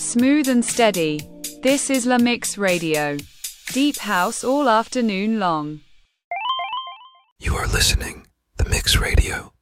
Smooth and steady. This is La Mix Radio. Deep house all afternoon long. You are listening The Mix Radio.